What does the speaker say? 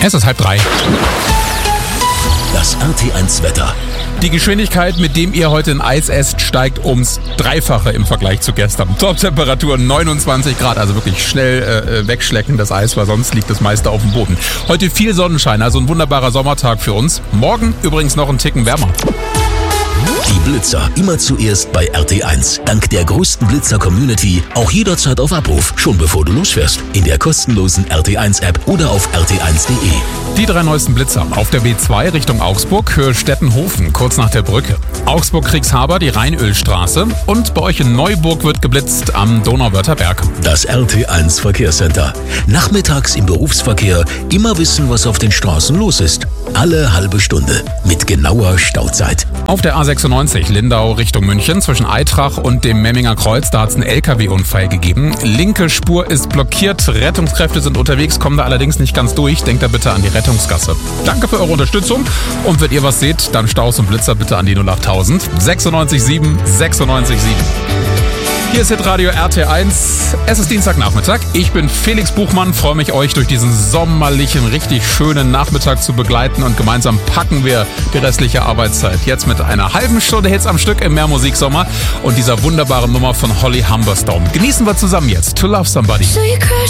Es ist 2:30. Das RT1 Wetter. Die Geschwindigkeit, mit dem ihr heute ein Eis esst, steigt ums Dreifache im Vergleich zu gestern. Top-Temperatur 29 Grad, also wirklich schnell wegschlecken das Eis, weil sonst liegt das meiste auf dem Boden. Heute viel Sonnenschein, also ein wunderbarer Sommertag für uns. Morgen übrigens noch ein Ticken wärmer. Die Blitzer immer zuerst bei RT1. Dank der größten Blitzer-Community auch jederzeit auf Abruf, schon bevor du losfährst. In der kostenlosen RT1-App oder auf rt1.de. Die 3 neuesten Blitzer auf der B2 Richtung Augsburg, Höhe Stettenhofen, kurz nach der Brücke. Augsburg-Kriegshaber, die Rheinölstraße. Und bei euch in Neuburg wird geblitzt am Donauwörther Berg. Das RT1 Verkehrscenter. Nachmittags im Berufsverkehr immer wissen, was auf den Straßen los ist. Alle halbe Stunde mit genauer Stauzeit. Auf der A96 Lindau Richtung München zwischen Eitrach und dem Memminger Kreuz, da hat es einen LKW-Unfall gegeben. Linke Spur ist blockiert, Rettungskräfte sind unterwegs, kommen da allerdings nicht ganz durch. Denkt da bitte an die Rettungsgasse. Danke für eure Unterstützung und wenn ihr was seht, dann Staus und Blitzer bitte an die 08000 96 96 7. Hier ist Hitradio RT1. Es ist Dienstagnachmittag. Ich bin Felix Buchmann, freue mich, euch durch diesen sommerlichen, richtig schönen Nachmittag zu begleiten und gemeinsam packen wir die restliche Arbeitszeit. Jetzt mit einer halben Stunde Hits am Stück im Mehrmusiksommer und dieser wunderbaren Nummer von Holly Humberstone. Genießen wir zusammen jetzt To Love Somebody. So you crash